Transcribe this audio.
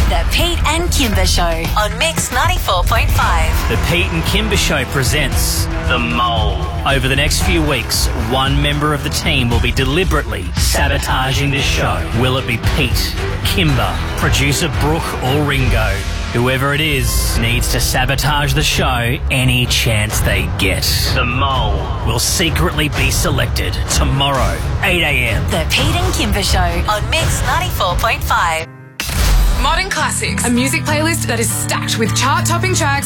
The Pete and Kimber Show on Mix 94.5. The Pete and Kimber Show presents The Mole. Over the next few weeks, one member of the team will be deliberately sabotaging this show. Will it be Pete, Kimber, producer Brooke or Ringo? Whoever it is needs to sabotage the show any chance they get. The Mole will secretly be selected tomorrow, 8 a.m. The Pete and Kimber Show on Mix 94.5. Modern Classics, a music playlist that is stacked with chart-topping tracks